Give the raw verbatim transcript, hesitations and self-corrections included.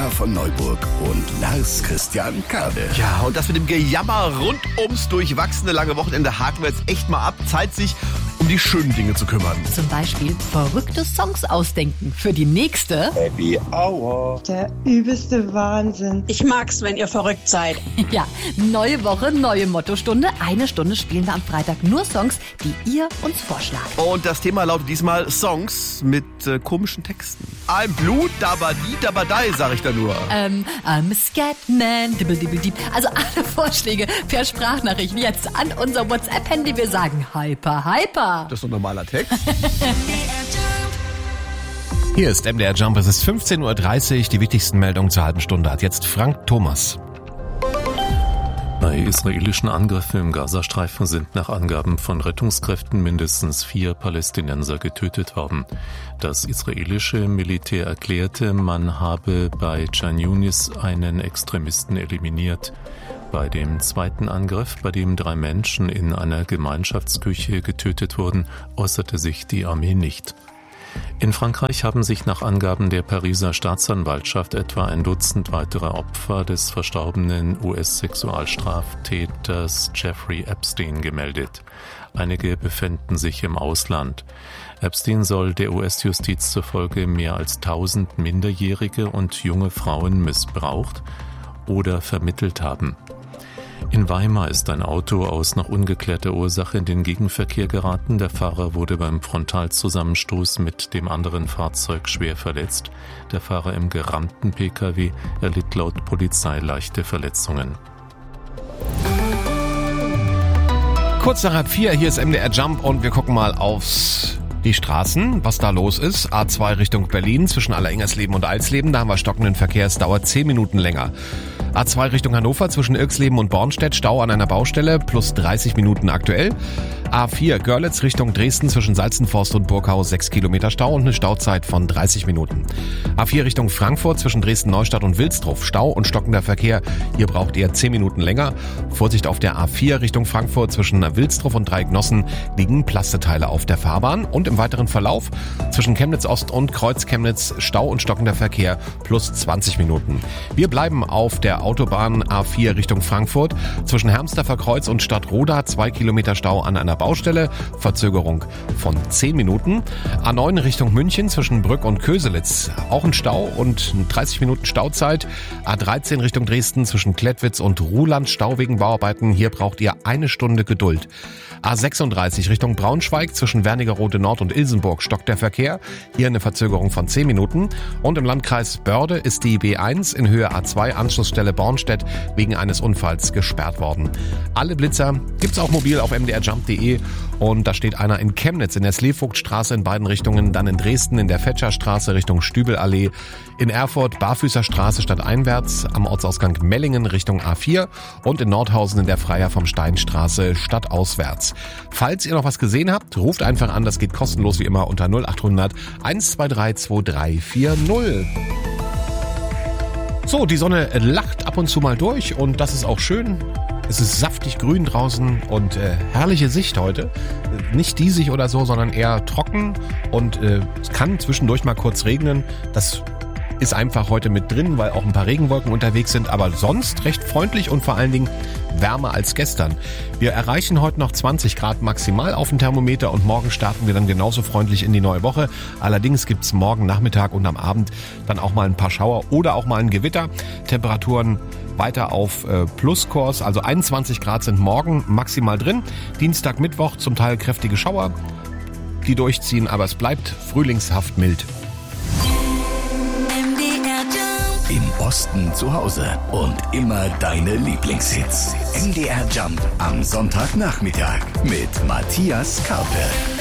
Sarah von Neuburg und Lars Christian Kade. Ja, und das mit dem Gejammer rund ums durchwachsene lange Wochenende haken wir jetzt echt mal ab. Zeit, sich um die schönen Dinge zu kümmern. Zum Beispiel verrückte Songs ausdenken für die nächste Happy Hour. Der übelste Wahnsinn. Ich mag's, wenn ihr verrückt seid. Ja, neue Woche, neue Mottostunde. Eine Stunde spielen wir am Freitag nur Songs, die ihr uns vorschlagt. Und das Thema lautet diesmal Songs mit äh, komischen Texten. I'm blue, dabadi, dabadai, sag ich da nur. Ähm, I'm a Scatman, dibble, dibble, dieb. Also alle Vorschläge per Sprachnachricht jetzt an unser WhatsApp-Handy. Wir sagen Hyper, Hyper. Das ist doch normaler Text. Hier ist M D R Jump, es ist fünfzehn Uhr dreißig, die wichtigsten Meldungen zur halben Stunde hat jetzt Frank Thomas. Bei israelischen Angriffen im Gazastreifen sind nach Angaben von Rettungskräften mindestens vier Palästinenser getötet worden. Das israelische Militär erklärte, man habe bei Khan Yunis einen Extremisten eliminiert. Bei dem zweiten Angriff, bei dem drei Menschen in einer Gemeinschaftsküche getötet wurden, äußerte sich die Armee nicht. In Frankreich haben sich nach Angaben der Pariser Staatsanwaltschaft etwa ein Dutzend weiterer Opfer des verstorbenen U S-Sexualstraftäters Jeffrey Epstein gemeldet. Einige befänden sich im Ausland. Epstein soll der U S-Justiz zufolge mehr als tausend Minderjährige und junge Frauen missbraucht oder vermittelt haben. In Weimar ist ein Auto aus noch ungeklärter Ursache in den Gegenverkehr geraten. Der Fahrer wurde beim Frontalzusammenstoß mit dem anderen Fahrzeug schwer verletzt. Der Fahrer im gerammten P K W erlitt laut Polizei leichte Verletzungen. Kurz nach halb vier, hier ist M D R Jump und wir gucken mal aufs die Straßen, was da los ist. A zwei Richtung Berlin zwischen Alleringsersleben und Alsleben, da haben wir stockenden Verkehr, es dauert zehn Minuten länger. A zwei Richtung Hannover zwischen Irxleben und Bornstedt, Stau an einer Baustelle, plus dreißig Minuten aktuell. A vier Görlitz Richtung Dresden zwischen Salzenforst und Burgau, sechs Kilometer Stau und eine Stauzeit von dreißig Minuten. A vier Richtung Frankfurt zwischen Dresden-Neustadt und Wilsdruff, Stau und stockender Verkehr, hier braucht ihr zehn Minuten länger. Vorsicht auf der A vier Richtung Frankfurt zwischen Wilsdruff und Dreiecknossen liegen Plasteteile auf der Fahrbahn und im weiteren Verlauf zwischen Chemnitz Ost und Kreuz Chemnitz Stau und stockender Verkehr plus zwanzig Minuten. Wir bleiben auf der Autobahn A vier Richtung Frankfurt zwischen Hermsdorfer Kreuz und Stadtroda, zwei Kilometer Stau an einer Baustelle, Verzögerung von zehn Minuten. A neun Richtung München zwischen Brück und Köselitz, auch ein Stau und dreißig Minuten Stauzeit. A dreizehn Richtung Dresden zwischen Klettwitz und Ruhland, Stau wegen Bauarbeiten, hier braucht ihr eine Stunde Geduld. A sechsunddreißig Richtung Braunschweig zwischen Wernigerode Nord und Ilsenburg stockt der Verkehr, hier eine Verzögerung von zehn Minuten. Und im Landkreis Börde ist die B eins in Höhe A zwei Anschlussstelle Bornstedt wegen eines Unfalls gesperrt worden. Alle Blitzer gibt's auch mobil auf m d r jump punkt d e und da steht einer in Chemnitz in der Sleevogtstraße in beiden Richtungen, dann in Dresden in der Fetscherstraße Richtung Stübelallee, in Erfurt Barfüßerstraße stadteinwärts am Ortsausgang Mellingen Richtung A vier und in Nordhausen in der Freiherr vom Steinstraße stadtauswärts. Falls ihr noch was gesehen habt, ruft einfach an, das geht kostenlos wie immer unter null acht hundert eins zwei drei zwei drei vier null. So, die Sonne lacht ab und zu mal durch und das ist auch schön. Es ist saftig grün draußen und äh, herrliche Sicht heute. Nicht diesig oder so, sondern eher trocken und äh, es kann zwischendurch mal kurz regnen. Das ist einfach heute mit drin, weil auch ein paar Regenwolken unterwegs sind, aber sonst recht freundlich und vor allen Dingen wärmer als gestern. Wir erreichen heute noch zwanzig Grad maximal auf dem Thermometer und morgen starten wir dann genauso freundlich in die neue Woche. Allerdings gibt's morgen Nachmittag und am Abend dann auch mal ein paar Schauer oder auch mal ein Gewitter. Temperaturen weiter auf äh, Pluskurs, also einundzwanzig Grad sind morgen maximal drin. Dienstag, Mittwoch zum Teil kräftige Schauer, die durchziehen, aber es bleibt frühlingshaft mild. Im Osten zu Hause und immer deine Lieblingshits. M D R Jump am Sonntagnachmittag mit Matthias Karpe.